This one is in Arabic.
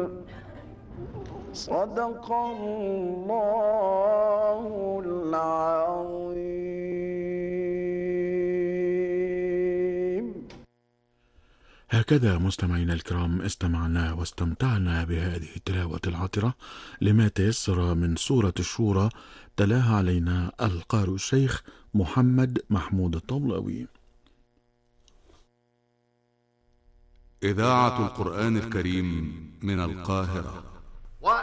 صدق الله العظيم. هكذا مستمعينا الكرام استمعنا واستمتعنا بهذه التلاوة العطرة لما تيسر من سورة الشورى، تلاها علينا القارئ الشيخ محمد محمود الطبلاوي. إذاعة القرآن الكريم من القاهرة.